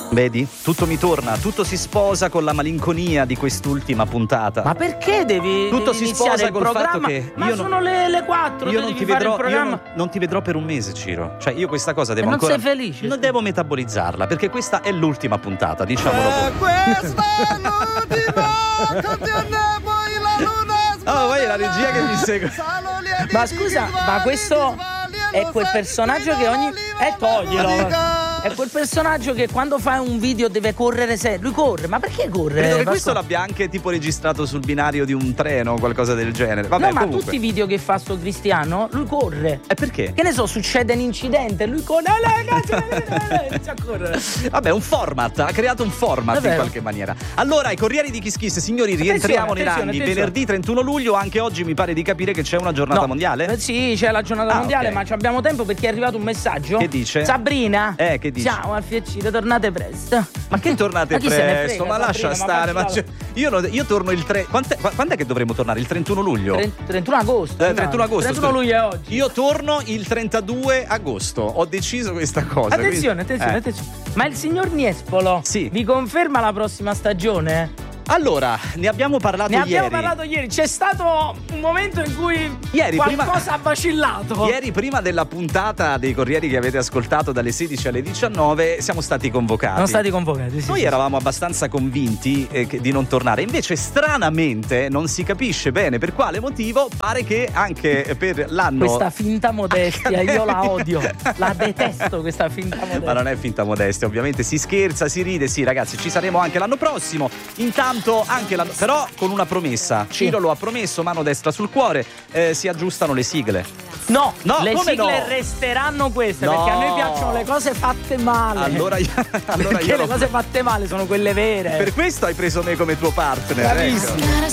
Vedi? Tutto mi torna, tutto si sposa con la malinconia di quest'ultima puntata. Ma perché devi tutto si iniziare sposa il col programma? fatto che Ma io sono le 4, io devi non ti fare vedrò, il programma. io non ti vedrò per un mese, Ciro. Cioè, io questa cosa devo non ancora. sei felice? Non devo metabolizzarla, perché questa è l'ultima puntata, diciamolo pure. Questa è l'ultima, continuiamo la luna. Oh, vai la regia che mi segue. Ma scusa, ma questo è quel personaggio che ogni... toglilo. È quel personaggio che quando fa un video deve correre sempre. Lui corre, ma perché corre? Credo che questo l'abbia anche tipo registrato sul binario di un treno o qualcosa del genere. Vabbè, no, ma comunque. tutti i video che fa sto Cristiano, lui corre. E perché? Che ne so, succede un incidente, lui corre. Inizia a correre. Vabbè, un format, ha creato un format in qualche maniera. Allora, i Corrieri di Kiss Kiss, signori, rientriamo nei ranghi. Venerdì 31 luglio, anche oggi mi pare di capire che c'è una giornata mondiale. Sì, c'è la giornata mondiale, okay. Ma abbiamo tempo perché è arrivato un messaggio. Che dice? Sabrina. Che dice? Ciao Alfiaccino, tornate presto. Ma che tornate ma presto? Frega, ma lascia stare. Ma io torno il 3. Quando è che dovremo tornare? Il 31 luglio? 31 agosto. 31 agosto. 31 luglio è oggi. Io torno il 32 agosto. Ho deciso questa cosa. Attenzione. Ma il signor Niespolo vi conferma la prossima stagione? Allora, ne abbiamo parlato ieri. Ne abbiamo parlato ieri. C'è stato un momento in cui qualcosa ha vacillato. Ieri, prima della puntata dei Corrieri che avete ascoltato dalle 16 alle 19, siamo stati convocati. Sì. Noi eravamo abbastanza convinti di non tornare. Invece, stranamente, non si capisce bene per quale motivo, pare che anche per l'anno... Questa finta modestia, io la odio. La detesto questa finta modestia. Ma non è finta modestia, ovviamente si scherza, si ride. Sì, ragazzi, ci saremo anche l'anno prossimo. Intanto anche però con una promessa. Ciro lo ha promesso, mano destra sul cuore, si aggiustano le sigle. No, le sigle no? Resteranno queste, perché a noi piacciono le cose fatte male. Allora le cose fatte male sono quelle vere. Per questo hai preso me come tuo partner. Bravissimo.